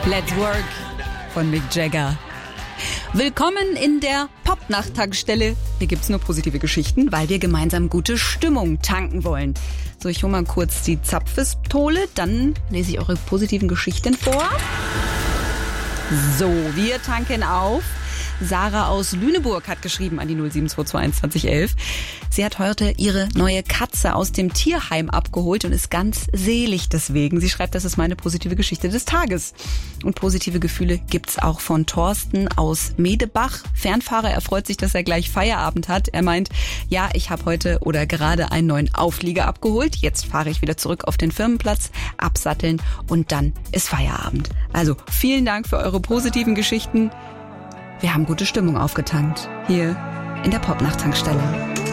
Let's Work von Mick Jagger. Willkommen in der Popnacht-Tankstelle. Hier gibt's nur positive Geschichten, weil wir gemeinsam gute Stimmung tanken wollen. So, ich hole mal kurz die Zapfpistole, dann lese ich eure positiven Geschichten vor. So, wir tanken auf. Sarah aus Lüneburg hat geschrieben an die 0722111. Sie hat heute ihre neue Katze aus dem Tierheim abgeholt und ist ganz selig deswegen. Sie schreibt, das ist meine positive Geschichte des Tages. Und positive Gefühle gibt's auch von Thorsten aus Medebach. Fernfahrer, er freut sich, dass er gleich Feierabend hat. Er meint, ja, ich habe heute oder gerade einen neuen Auflieger abgeholt. Jetzt fahre ich wieder zurück auf den Firmenplatz, absatteln und dann ist Feierabend. Also vielen Dank für eure positiven Geschichten. Wir haben gute Stimmung aufgetankt hier in der Popnacht-Tankstelle.